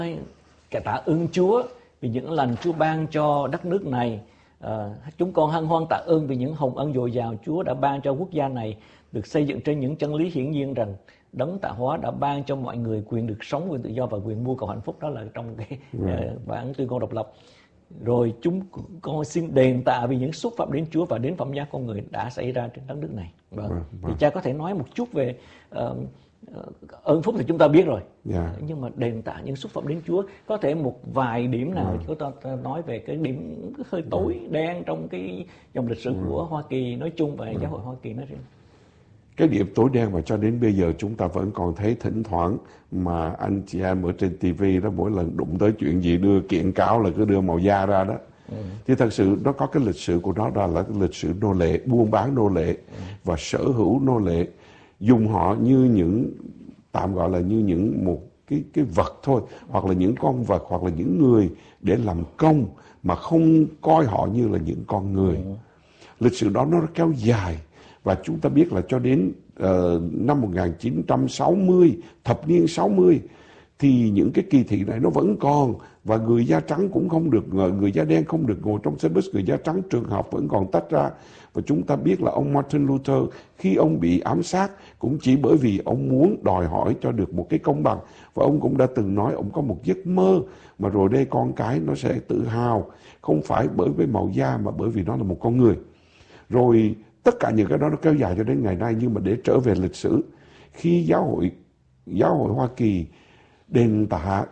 Cả tạ ơn Chúa vì những lành Chúa ban cho đất nước này. Chúng con hân hoan tạ ơn vì những hồng ân dồi dào Chúa đã ban cho quốc gia này được xây dựng trên những chân lý hiển nhiên rằng Đấng Tạo Hóa đã ban cho mọi người quyền được sống, quyền tự do và quyền mưu cầu hạnh phúc. Đó là trong cái bản tuyên ngôn độc lập. Rồi chúng con xin đền tạ vì những xúc phạm đến Chúa và đến phẩm giá con người đã xảy ra trên đất nước này. Thì cha có thể nói một chút về ơn phúc thì chúng ta biết rồi, nhưng mà đền tạ những xúc phạm đến Chúa, có thể một vài điểm nào chúng ta nói về cái điểm hơi tối đen trong cái dòng lịch sử của Hoa Kỳ nói chung và giáo hội Hoa Kỳ nói riêng. Cái điểm tối đen mà cho đến bây giờ chúng ta vẫn còn thấy thỉnh thoảng mà anh chị em ở trên TV đó, mỗi lần đụng tới chuyện gì đưa kiện cáo là cứ đưa màu da ra đó. Thì thật sự nó có cái lịch sử của nó, đó là cái lịch sử nô lệ, buôn bán nô lệ và sở hữu nô lệ, dùng họ như những, tạm gọi là như những một cái vật thôi, hoặc là những con vật, hoặc là những người để làm công mà không coi họ như là những con người. Lịch sử đó nó kéo dài. Và chúng ta biết là cho đến năm 1960, thập niên 60, thì những cái kỳ thị này nó vẫn còn. Và người da trắng cũng không được, người da đen không được ngồi trong xe bus, người da trắng trường học vẫn còn tách ra. Và chúng ta biết là ông Martin Luther, khi ông bị ám sát, cũng chỉ bởi vì ông muốn đòi hỏi cho được một cái công bằng. Và ông cũng đã từng nói ông có một giấc mơ, mà rồi đây con cái nó sẽ tự hào, không phải bởi với màu da mà bởi vì nó là một con người. Rồi tất cả những cái đó nó kéo dài cho đến ngày nay. Nhưng mà để trở về lịch sử, khi giáo hội Hoa Kỳ đền tạ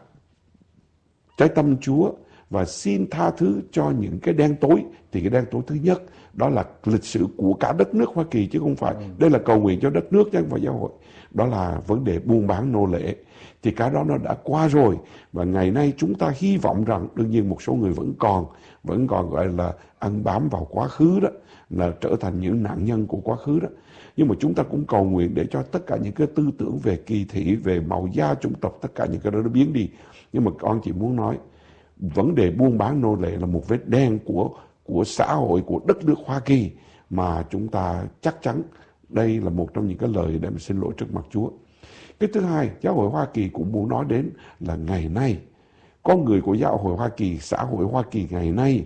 trái tâm Chúa và xin tha thứ cho những cái đen tối, thì cái đen tối thứ nhất đó là lịch sử của cả đất nước Hoa Kỳ, chứ không phải đây là cầu nguyện cho đất nước chứ không phải giáo hội. Đó là vấn đề buôn bán nô lệ. Thì cái đó nó đã qua rồi, và ngày nay chúng ta hy vọng rằng, đương nhiên một số người vẫn còn gọi là ăn bám vào quá khứ đó, là trở thành những nạn nhân của quá khứ đó. Nhưng mà chúng ta cũng cầu nguyện để cho tất cả những cái tư tưởng về kỳ thị, về màu da, chủng tộc, tất cả những cái đó nó biến đi. Nhưng mà con chỉ muốn nói, vấn đề buôn bán nô lệ là một vết đen của xã hội, của đất nước Hoa Kỳ, mà chúng ta chắc chắn đây là một trong những cái lời để mà xin lỗi trước mặt Chúa. Cái thứ hai, giáo hội Hoa Kỳ cũng muốn nói đến là ngày nay, con người của giáo hội Hoa Kỳ, xã hội Hoa Kỳ ngày nay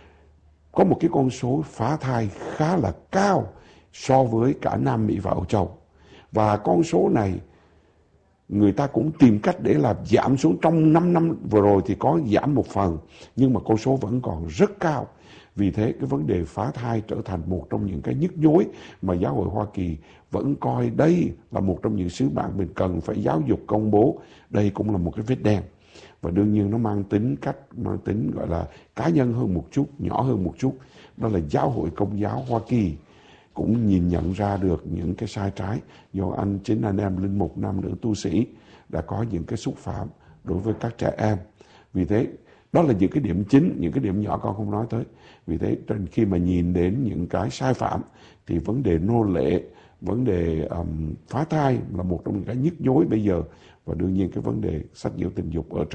có một cái con số phá thai khá là cao so với cả Nam Mỹ và Âu Châu. Và con số này người ta cũng tìm cách để làm giảm xuống. Trong 5 năm vừa rồi thì có giảm một phần, nhưng mà con số vẫn còn rất cao. Vì thế cái vấn đề phá thai trở thành một trong những cái nhức nhối mà giáo hội Hoa Kỳ vẫn coi đây là một trong những sứ mạng mình cần phải giáo dục công bố. Đây cũng là một cái vết đen. Và đương nhiên nó mang tính gọi là cá nhân hơn một chút, nhỏ hơn một chút. Đó là giáo hội Công giáo Hoa Kỳ cũng nhìn nhận ra được những cái sai trái do chính anh em linh mục, nam nữ tu sĩ đã có những cái xúc phạm đối với các trẻ em. Vì thế đó là những cái điểm chính, những cái điểm nhỏ con không nói tới. Vì thế khi mà nhìn đến những cái sai phạm thì vấn đề nô lệ, vấn đề phá thai là một trong những cái nhức nhối bây giờ. Và đương nhiên cái vấn đề sách nhiễu tình dục ở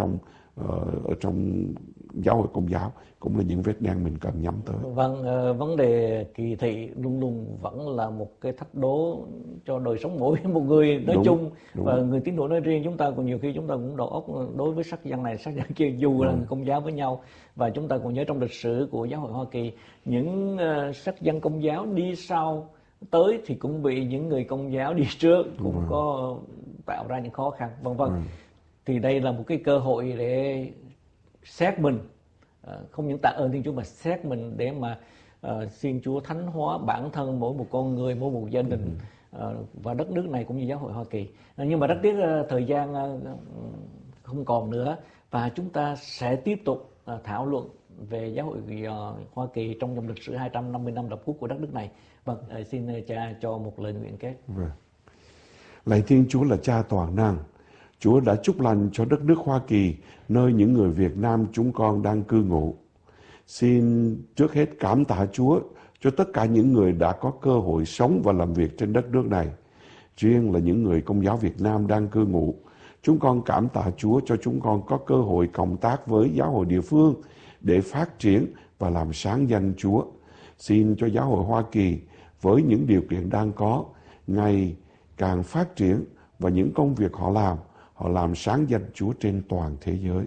trong giáo hội Công giáo cũng là những vết đen mình cần nhắm tới. Vâng, vấn đề kỳ thị luôn luôn vẫn là một cái thách đố cho đời sống mỗi một người nói chung và người tín đồ nói riêng. Chúng ta còn nhiều khi chúng ta cũng đầu óc đối với sắc dân này, sắc dân kia, dù là người Công giáo với nhau. Và chúng ta còn nhớ trong lịch sử của giáo hội Hoa Kỳ, những sắc dân Công giáo đi sau tới thì cũng bị những người Công giáo đi trước cũng có tạo ra những khó khăn, vân vân. Thì đây là một cái cơ hội để xét mình, không những tạ ơn Thiên Chúa mà xét mình để mà xin Chúa thánh hóa bản thân mỗi một con người, mỗi một gia đình và đất nước này cũng như giáo hội Hoa Kỳ. Nhưng mà rất tiếc thời gian không còn nữa, và chúng ta sẽ tiếp tục thảo luận về giáo hội Hoa Kỳ trong dòng lịch sử 250 năm lập quốc của đất nước này. Vâng, xin cha cho một lời nguyện kết. Lạy Thiên Chúa là Cha toàn năng, Chúa đã chúc lành cho đất nước Hoa Kỳ, nơi những người Việt Nam chúng con đang cư ngụ. Xin trước hết cảm tạ Chúa cho tất cả những người đã có cơ hội sống và làm việc trên đất nước này. Riêng là những người Công giáo Việt Nam đang cư ngụ, chúng con cảm tạ Chúa cho chúng con có cơ hội cộng tác với giáo hội địa phương để phát triển và làm sáng danh Chúa. Xin cho giáo hội Hoa Kỳ với những điều kiện đang có ngày càng phát triển, và những công việc họ làm sáng danh Chúa trên toàn thế giới.